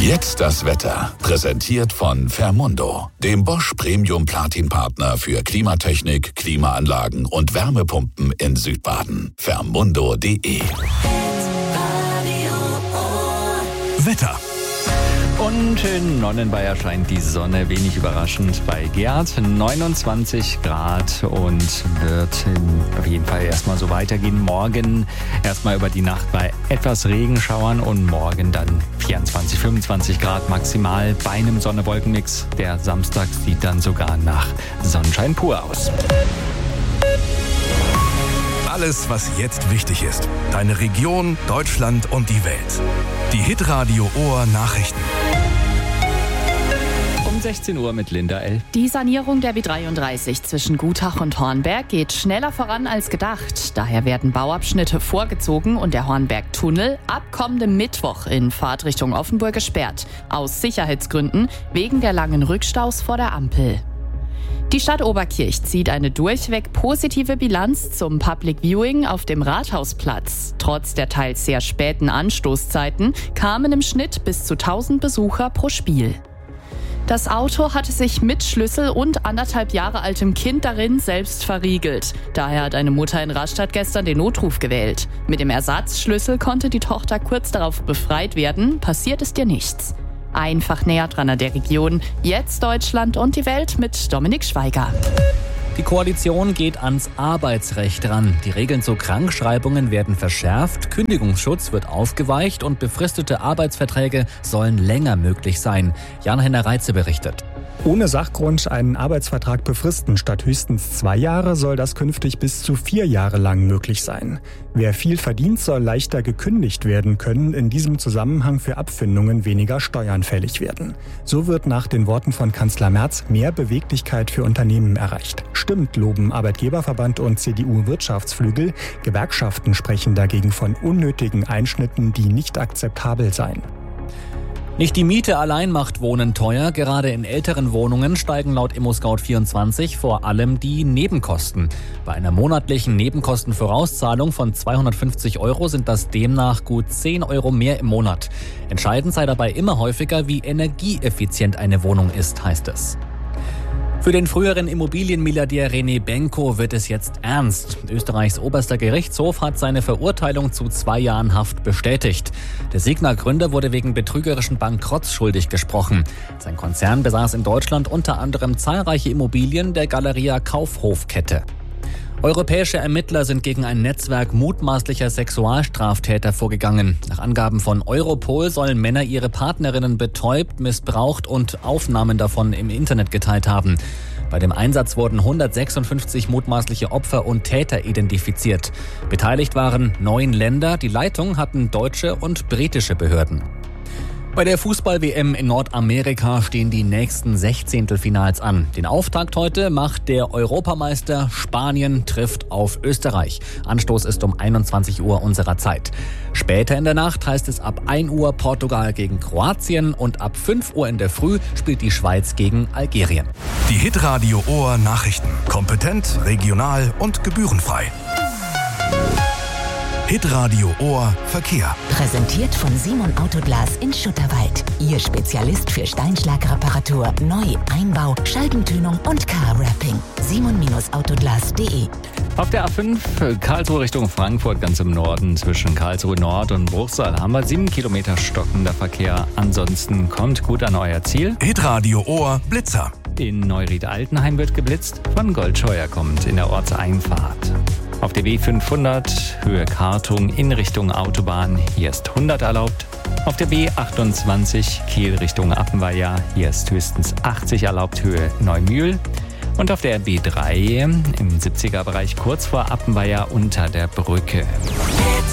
Jetzt das Wetter. Präsentiert von Fermundo, dem Bosch Premium Platin Partner für Klimatechnik, Klimaanlagen und Wärmepumpen in Südbaden. Fermundo.de. Wetter. Und in Nonnenweier scheint die Sonne, wenig überraschend bei Gerd. 29 Grad und wird auf jeden Fall erstmal so weitergehen. Morgen erstmal über die Nacht bei etwas Regenschauern und morgen dann 24, 25 Grad maximal bei einem Sonne-Wolken-Mix. Der Samstag sieht dann sogar nach Sonnenschein pur aus. Alles, was jetzt wichtig ist. Deine Region, Deutschland und die Welt. Die Hitradio Ohr Nachrichten. Um 16 Uhr mit Linda L. Die Sanierung der B33 zwischen Gutach und Hornberg geht schneller voran als gedacht. Daher werden Bauabschnitte vorgezogen und der Hornberg-Tunnel ab kommendem Mittwoch in Fahrtrichtung Offenburg gesperrt. Aus Sicherheitsgründen wegen der langen Rückstaus vor der Ampel. Die Stadt Oberkirch zieht eine durchweg positive Bilanz zum Public Viewing auf dem Rathausplatz. Trotz der teils sehr späten Anstoßzeiten kamen im Schnitt bis zu 1000 Besucher pro Spiel. Das Auto hatte sich mit Schlüssel und 1,5 Jahre altem Kind darin selbst verriegelt. Daher hat eine Mutter in Rastatt gestern den Notruf gewählt. Mit dem Ersatzschlüssel konnte die Tochter kurz darauf befreit werden. Passiert ist ihr nichts. Einfach näher dran an der Region. Jetzt Deutschland und die Welt mit Dominik Schweiger. Die Koalition geht ans Arbeitsrecht ran. Die Regeln zu Krankschreibungen werden verschärft, Kündigungsschutz wird aufgeweicht und befristete Arbeitsverträge sollen länger möglich sein. Jan-Henner Reitze berichtet. Ohne Sachgrund einen Arbeitsvertrag befristen statt höchstens 2 Jahre soll das künftig bis zu 4 Jahre lang möglich sein. Wer viel verdient, soll leichter gekündigt werden können, in diesem Zusammenhang für Abfindungen weniger Steuern fällig werden. So wird nach den Worten von Kanzler Merz mehr Beweglichkeit für Unternehmen erreicht. Stimmt, loben Arbeitgeberverband und CDU-Wirtschaftsflügel. Gewerkschaften sprechen dagegen von unnötigen Einschnitten, die nicht akzeptabel seien. Nicht die Miete allein macht Wohnen teuer. Gerade in älteren Wohnungen steigen laut ImmoScout24 vor allem die Nebenkosten. Bei einer monatlichen Nebenkostenvorauszahlung von 250 € sind das demnach gut 10 € mehr im Monat. Entscheidend sei dabei immer häufiger, wie energieeffizient eine Wohnung ist, heißt es. Für den früheren Immobilienmilliardär René Benko wird es jetzt ernst. Österreichs oberster Gerichtshof hat seine Verurteilung zu 2 Jahren Haft bestätigt. Der Signa-Gründer wurde wegen betrügerischen Bankrotts schuldig gesprochen. Sein Konzern besaß in Deutschland unter anderem zahlreiche Immobilien der Galeria Kaufhof-Kette. Europäische Ermittler sind gegen ein Netzwerk mutmaßlicher Sexualstraftäter vorgegangen. Nach Angaben von Europol sollen Männer ihre Partnerinnen betäubt, missbraucht und Aufnahmen davon im Internet geteilt haben. Bei dem Einsatz wurden 156 mutmaßliche Opfer und Täter identifiziert. Beteiligt waren 9 Länder, die Leitung hatten deutsche und britische Behörden. Bei der Fußball-WM in Nordamerika stehen die nächsten 16. an. Den Auftakt heute macht der Europameister. Spanien trifft auf Österreich. Anstoß ist um 21 Uhr unserer Zeit. Später in der Nacht heißt es ab 1 Uhr Portugal gegen Kroatien und ab 5 Uhr in der Früh spielt die Schweiz gegen Algerien. Die Hitradio Ohr Nachrichten. Kompetent, regional und gebührenfrei. Hitradio Ohr Verkehr. Präsentiert von Simon Autoglas in Schutterwald. Ihr Spezialist für Steinschlagreparatur, Neu-, Einbau, Scheibentönung und Car-Wrapping. simon-autoglas.de. Auf der A5 Karlsruhe Richtung Frankfurt, ganz im Norden zwischen Karlsruhe Nord und Bruchsal, haben wir 7 Kilometer stockender Verkehr. Ansonsten kommt gut an euer Ziel. Hitradio Ohr Blitzer. In Neuried-Altenheim wird geblitzt, von Goldscheuer kommt in der Ortseinfahrt. Auf der B500 Höhe Kartung in Richtung Autobahn, hier ist 100 erlaubt. Auf der B28 Kiel Richtung Appenweier, hier ist höchstens 80 erlaubt, Höhe Neumühl. Und auf der B3 im 70er-Bereich kurz vor Appenweier unter der Brücke.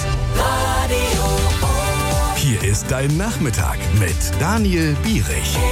Hier ist dein Nachmittag mit Daniel Bierich.